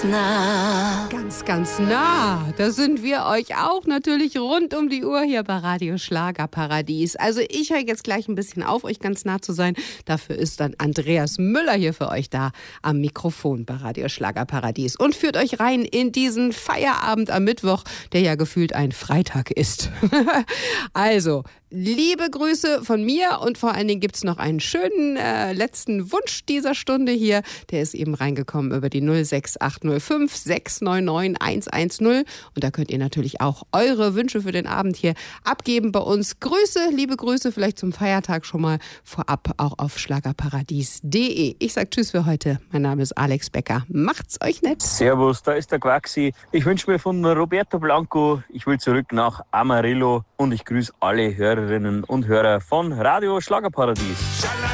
nah. Ganz, ganz nah. Da sind wir euch auch natürlich rund um die Uhr hier bei Radio Schlagerparadies. Also ich höre jetzt gleich ein bisschen auf, euch ganz nah zu sein. Dafür ist dann Andreas Müller hier für euch da am Mikrofon bei Radio Schlagerparadies und führt euch rein in diesen Feierabend am Mittwoch, der ja gefühlt ein Freitag ist. Also, liebe Grüße von mir und vor allen Dingen gibt es noch einen schönen letzten Wunsch dieser Stunde hier. Der ist eben reingekommen über die 06805 699 110 und da könnt ihr natürlich auch eure Wünsche für den Abend hier abgeben bei uns. Grüße, liebe Grüße vielleicht zum Feiertag schon mal vorab auch auf schlagerparadies.de. Ich sag Tschüss für heute. Mein Name ist Alex Becker. Macht's euch nett. Servus, da ist der Quaxi. Ich wünsche mir von Roberto Blanco, ich will zurück nach Amarillo und ich grüße alle Hörerinnen und Hörer von Radio Schlagerparadies.